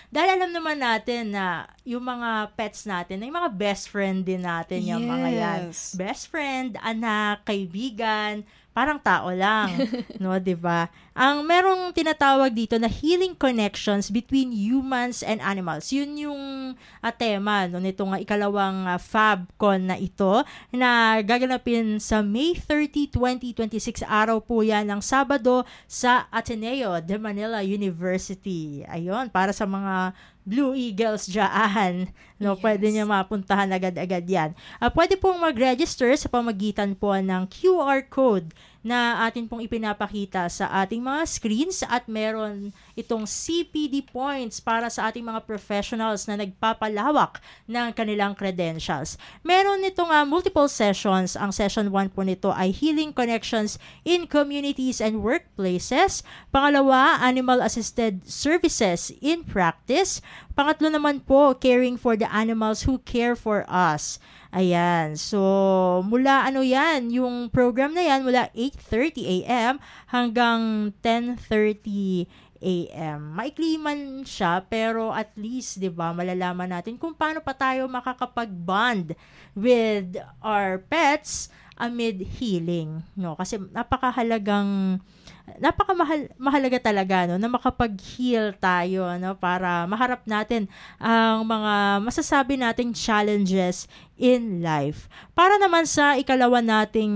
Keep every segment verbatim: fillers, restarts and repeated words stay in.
Dahil alam naman natin na yung mga pets natin, yung mga best friend din natin yung mga yan. Yes. Best friend, anak, kaibigan, parang tao lang, no, 'di ba? Ang merong tinatawag dito na healing connections between humans and animals. Yun yung uh, tema no nitong uh, ikalawang uh, FabCon na ito na gaganapin sa May thirtieth, twenty twenty-six, araw po yan ng Sabado sa Ateneo de Manila University. Ayun, para sa mga Blue Eagles dyan, no, Yes. pwede niyo mapuntahan agad-agad yan. Uh, pwede pong mag-register sa pamagitan po ng Q R code na atin pong ipinapakita sa ating mga screens at meron itong C P D points para sa ating mga professionals na nagpapalawak ng kanilang credentials. Meron itong uh, multiple sessions. Ang session one po nito ay Healing Connections in Communities and Workplaces. Pangalawa, Animal Assisted Services in Practice. Pangatlo naman po, Caring for the Animals Who Care for Us. Ayan. So, mula ano yan, yung program na yan, mula eight thirty a.m. hanggang ten thirty a.m. Maikli man siya, pero at least, di ba, malalaman natin kung paano pa tayo makakapag-bond with our pets amid healing. No? Kasi napakahalagang napakamahal mahalaga talaga no na makapag-heal tayo no para maharap natin ang mga masasabi nating challenges in life. Para naman sa ikalawa nating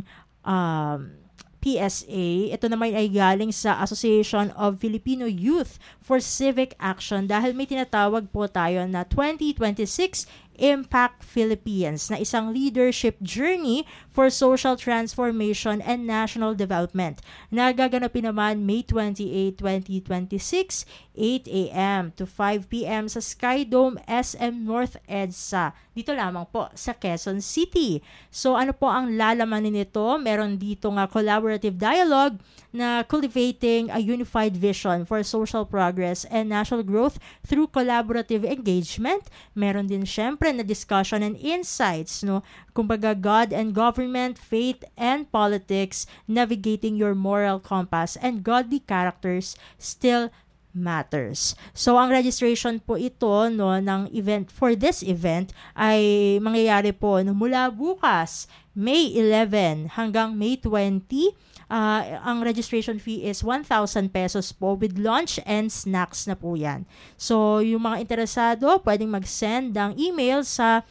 um, P S A, ito naman ay galing sa Association of Filipino Youth for Civic Action dahil may tinatawag po tayo na twenty twenty-six Impact Philippines na isang leadership journey for social transformation and national development. Nagaganapin naman May twenty-eighth, twenty twenty-six, eight a.m. to five p.m. sa Skydome S M North EDSA. Dito lamang po sa Quezon City. So ano po ang lalamanin nito? Meron dito nga collaborative dialogue na cultivating a unified vision for social progress and national growth through collaborative engagement. Meron din syempre na discussion and insights, no? Kumbaga, God and government, faith and politics, navigating your moral compass and godly characters still matters. So, ang registration po ito no, ng event for this event ay mangyayari po no, mula bukas, May eleventh hanggang May twentieth. Uh, ang registration fee is one thousand pesos po with lunch and snacks na po yan. So, yung mga interesado, pwedeng mag-send ng email sa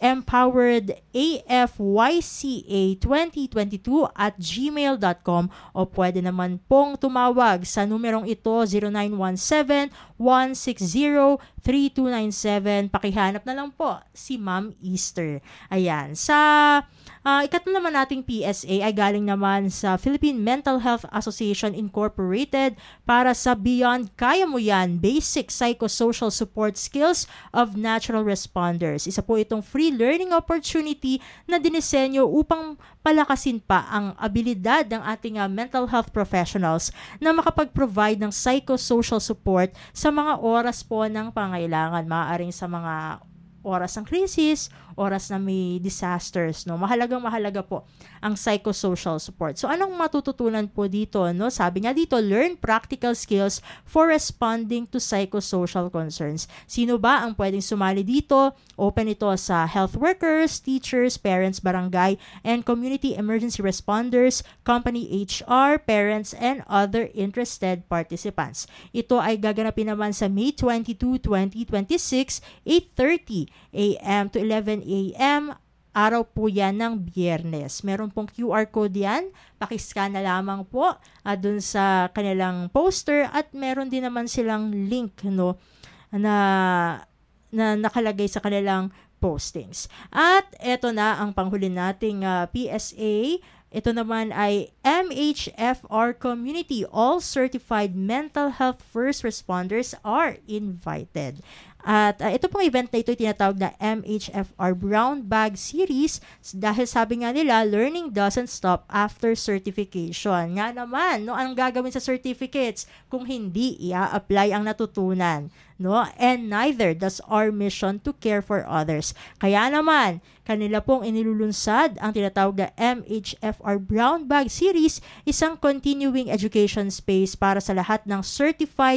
empoweredafyca twenty twenty-two at gmail dot com o pwede naman pong tumawag sa numerong ito zero nine one seven, one six zero, three two nine seven. Pakihanap na lang po si Ma'am Easter. Ayan. Sa uh, ikatlo naman nating P S A ay galing naman sa Philippine Mental Health Association Incorporated para sa Beyond Kaya Mo Yan Basic Psychosocial Support Skills of Natural Responders. Isa po itong free learning opportunity na dinisenyo upang palakasin pa ang abilidad ng ating uh, mental health professionals na makapag-provide ng psychosocial support sa mga oras po ng pangailangan, maaaring sa mga oras ng krisis, oras na may disasters, no? Mahalagang mahalaga po ang psychosocial support. So, anong matututunan po dito, no? Sabi nga dito, learn practical skills for responding to psychosocial concerns. Sino ba ang pwedeng sumali dito? Open ito sa health workers, teachers, parents, barangay, and community emergency responders, company H R, parents, and other interested participants. Ito ay gaganapin naman sa May twenty-second, twenty twenty-six, eight thirty a.m. to eleven a.m. Araw po yan ng Biyernes. Meron pong Q R code yan. Pakiscan na lamang po uh, dun sa kanilang poster at meron din naman silang link no, na, na nakalagay sa kanilang postings. At eto na ang panghuli nating uh, P S A. Ito naman ay M H F R Community. All certified mental health first responders are invited. At uh, ito pong event na ito tinatawag na M H F R Brown Bag Series dahil sabi nga nila, learning doesn't stop after certification. Nga naman, no, anong gagawin sa certificates kung hindi i-apply ang natutunan? No? And neither does our mission to care for others. Kaya naman, kanila pong inilulunsad ang tinatawag na M H F R Brown Bag Series, isang continuing education space para sa lahat ng certified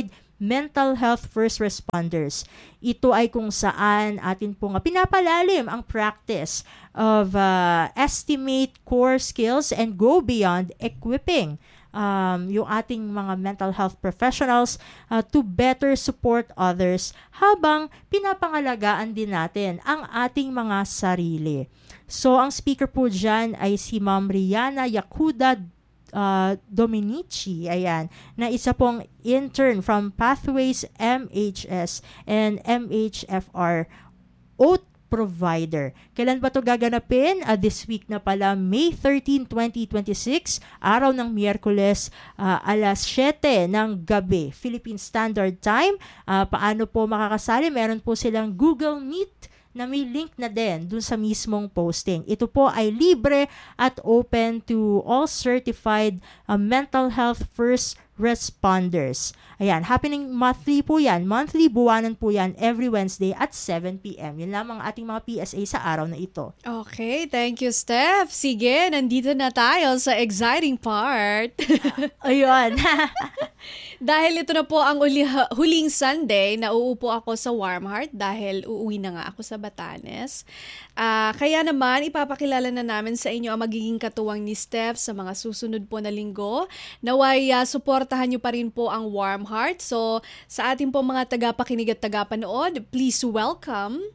Mental Health First Responders. Ito ay kung saan atin pong pinapalalim ang practice of uh, estimate core skills and go beyond equipping um, yung ating mga mental health professionals uh, to better support others habang pinapangalagaan din natin ang ating mga sarili. So, ang speaker po dyan ay si Ma'am Rihanna Yakuda uh, Dominici, ayan, na isa pong intern from Pathways M H S and M H F R Oath Provider. Kailan ba ito gaganapin? Uh, this week na pala, May thirteenth, twenty twenty-six, araw ng Miyerkules, uh, alas siyete ng gabi, Philippine Standard Time. Uh, paano po makakasali? Meron po silang Google Meet na may link na din dun sa mismong posting. Ito po ay libre at open to all certified uh, mental health first responders. Ayan, happening monthly po yan. Monthly, buwanan po yan every Wednesday at seven p.m. Yun lamang ating mga P S A sa araw na ito. Okay, thank you, Steph. Sige, nandito na tayo sa exciting part. Ayun. Dahil ito na po ang uli, huling Sunday na uupo ako sa Warm Heart dahil uuwi na nga ako sa Batanes. Uh, kaya naman, ipapakilala na namin sa inyo ang magiging katuwang ni Steph sa mga susunod po na linggo. Naway, uh, suportahan nyo pa rin po ang Warm Heart. So, sa ating po mga tagapakinig at tagapanood, please welcome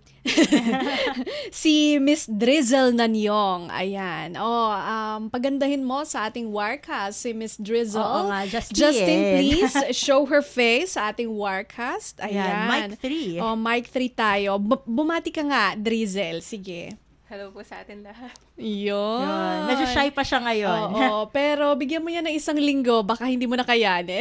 si Miss Drizzle Nanyong. Ayan. Oh, um, pagandahin mo sa ating Warcast si Miss Drizzle. Oo nga, Justin. Justin, please show her face sa ating Warcast. Ayan. Ayan, mic three. Oh, mic three tayo. B- bumati ka nga, Drizzle. Sige. Hello po sa atin lahat. Yun. Yun. Medyo shy pa siya ngayon. Oo, pero bigyan mo yan ng isang linggo, baka hindi mo na kayanin.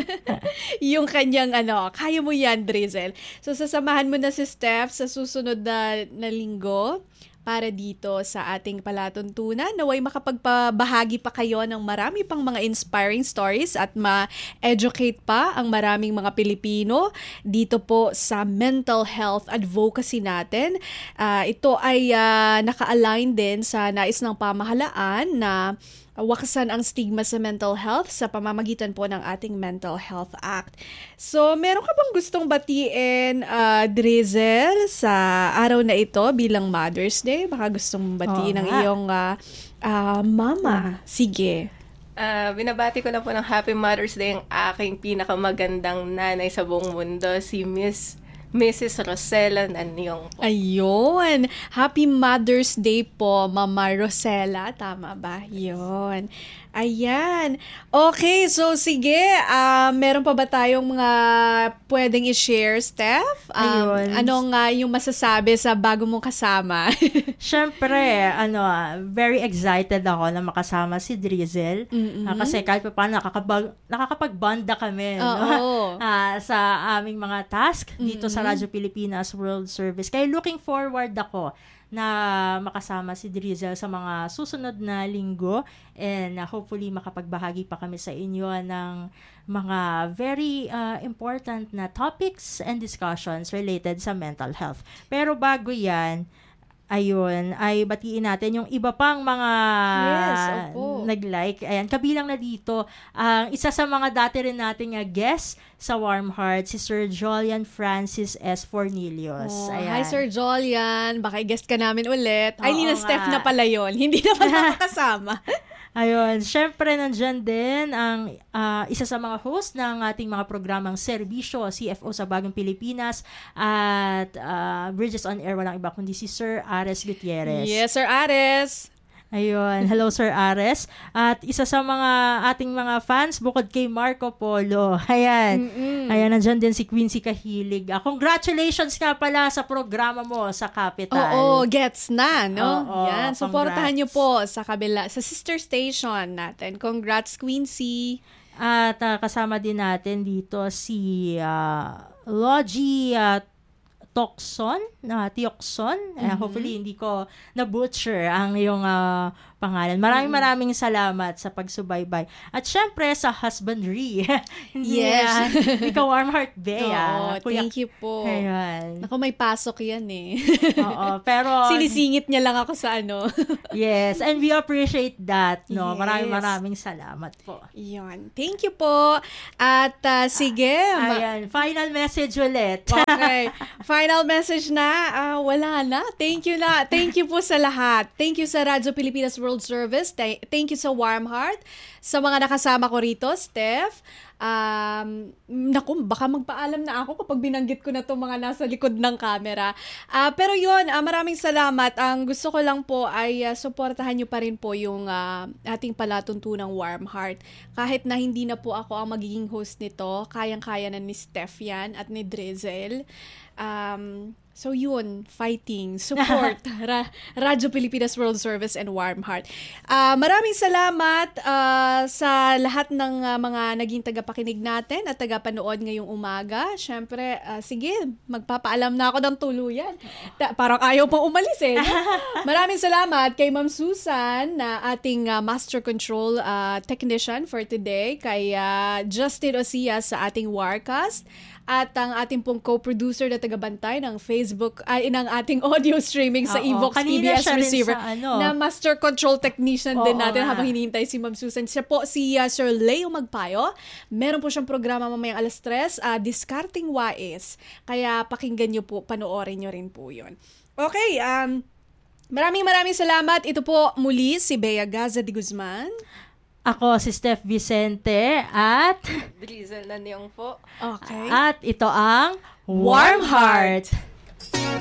Yung kanyang ano, kaya mo yan, Drizzle. So, sasamahan mo na si Steph sa susunod na, na linggo para dito sa ating palatuntunan. Naway makapagpabahagi pa kayo ng marami pang mga inspiring stories at ma-educate pa ang maraming mga Pilipino dito po sa mental health advocacy natin. Uh, ito ay uh, naka-align din sa nais ng pamahalaan na wakasan ang stigma sa mental health sa pamamagitan po ng ating Mental Health Act. So, meron ka bang gustong batiin, uh, Drizzle, sa araw na ito bilang Mother's Day? Baka gustong batiin oh, ng iyong uh, uh, mama. Sige. Uh, binabati ko lang po ng Happy Mother's Day ang aking pinakamagandang nanay sa buong mundo, si Miss Missus Rosella Nanyong po. Ayun. Happy Mother's Day po, Mama Rosella. Tama ba? Yun. Ayan. Okay, so sige. Uh, meron pa ba tayong mga pwedeng i-share, Steph? Um, Ayun. Ano nga yung masasabi sa bago mong kasama? Siyempre, ano, very excited ako na makasama si Drizzle. Mm-hmm. Uh, kasi kahit pa paano, nakakapag, nakakapagbanda kami no? uh, sa aming mga task dito mm-hmm. sa Radyo Pilipinas World Service. Kaya looking forward ako na makasama si Drizzle sa mga susunod na linggo and uh, hopefully makapagbahagi pa kami sa inyo ng mga very uh, important na topics and discussions related sa mental health. Pero bago yan, ayun, ay batiin natin yung iba pang mga yes, nag-like. Ayan, kabilang na dito, ang uh, isa sa mga dati rin nating uh, guest sa Warm Heart, si Sir Jolian Francis S. Fornilios. Oh, Ayan. hi, Sir Jolian. Baka i-guest ka namin ulit. Oo, Ay, Nina Steph na pala yun. Hindi naman makakasama. Ayun, syempre nandyan din ang uh, isa sa mga host ng ating mga programang serbisyo, C F O sa Bagong Pilipinas at uh, Bridges on Air, walang iba kundi si Sir Ares Gutierrez. Yes, Sir Ares. Ayun, hello Sir Ares. At isa sa mga ating mga fans, bukod kay Marco Polo. Ayan, Mm-mm. ayan, nandyan din si Quincy Kahilig. Uh, congratulations nga pala sa programa mo sa Capital. Oo, gets na, no? Oo, yan, supportahan nyo po sa kabila, sa sister station natin. Congrats, Quincy. At uh, kasama din natin dito si uh, Logie uh, Tocson, na Tioxon. Uh, Mhm. hopefully, hindi ko na-butcher ang iyong ah, pangalan. Maraming Mm. maraming salamat sa pagsubaybay. At syempre, sa husbandry. Hindi Yes. yan. Ikaw, Warm Heart Bea. Oo, thank you po. Ayan. Naku, may pasok yan eh. Oo, pero... Sinisingit niya lang ako sa ano. Yes, and we appreciate that, no? Yes. Maraming maraming salamat po. Yun. Thank you po. At ah, sige. ma- Ayan, final message ulit. Okay. Final message na. Ah, wala na. Thank you na. Thank you po sa lahat. Thank you sa Radyo Pilipinas World Service. Th- Thank you sa Warm Heart. Sa mga nakasama ko rito, Steph. Um, naku, baka magpaalam na ako kapag binanggit ko na itong mga nasa likod ng camera. Ah, pero yun, ah, maraming salamat. Ang gusto ko lang po ay ah, suportahan nyo pa rin po yung ah, ating palatuntunang Warm Heart. Kahit na hindi na po ako ang magiging host nito, kayang-kaya na ni Steph yan at ni Drizzle. Um, so yun, fighting, support, Ra- Radyo Pilipinas World Service and Warm Heart. Ah, maraming salamat ah, sa lahat ng ah, mga naging tagapakinig natin at tagapanood ngayong umaga. Siyempre, ah, sige, magpapaalam na ako ng tuluyan. Ta- parang ayaw pang umalis eh. No? Maraming salamat kay Ma'am Susan na ating ah, Master Control ah, Technician for today, kay ah, Justin Osia sa ating Warcast, at ang ating pong co-producer na tagabantay ng Facebook, ay ng ating audio streaming sa Oo, Evox kanina P B S siya rin receiver sa ano. na master control technician din Oo natin nga. habang hinihintay si Ma'am Susan. Siya po si uh, Sir Leo Magpayo. Meron po siyang programa mamayang alas tres, uh, Discarding Wais. Kaya pakinggan nyo po, panoorin nyo rin po yun. Okay, um, maraming maraming salamat. Ito po muli si Bea Gaza de Guzman. Ako si Steph Vicente at Drizzle na niyong po. Okay. at ito ang Warm Heart.